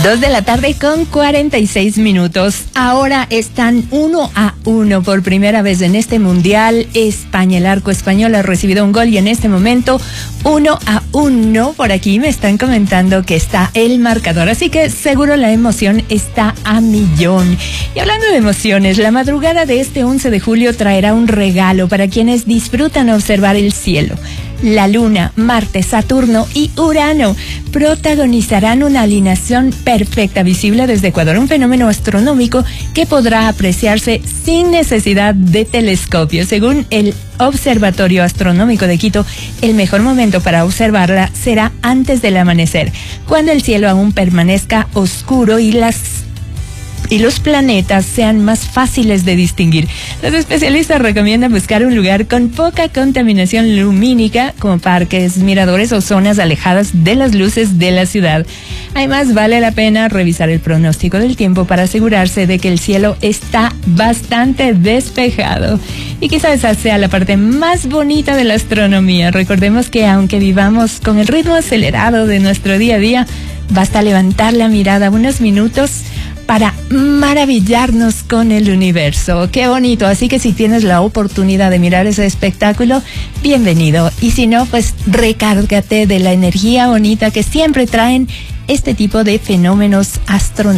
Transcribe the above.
2:46 p.m. Ahora están 1-1 por primera vez en este mundial. España, el arco español, ha recibido un gol y en este momento 1-1. Por aquí me están comentando que está el marcador, así que seguro la emoción está a millón. Y hablando de emociones, la madrugada de este 11 de julio traerá un regalo para quienes disfrutan observar el cielo. La Luna, Marte, Saturno y Urano protagonizarán una alineación perfecta visible desde Ecuador, un fenómeno astronómico que podrá apreciarse sin necesidad de telescopio. Según el Observatorio Astronómico de Quito, el mejor momento para observarla será antes del amanecer, cuando el cielo aún permanezca oscuro y los planetas sean más fáciles de distinguir. Los especialistas recomiendan buscar un lugar con poca contaminación lumínica, como parques, miradores o zonas alejadas de las luces de la ciudad. Además, vale la pena revisar el pronóstico del tiempo para asegurarse de que el cielo está bastante despejado. Y quizás esa sea la parte más bonita de la astronomía. Recordemos que aunque vivamos con el ritmo acelerado de nuestro día a día, basta levantar la mirada unos minutos para maravillarnos con el universo. ¡Qué bonito! Así que si tienes la oportunidad de mirar ese espectáculo, bienvenido. Y si no, pues recárgate de la energía bonita que siempre traen este tipo de fenómenos astronómicos.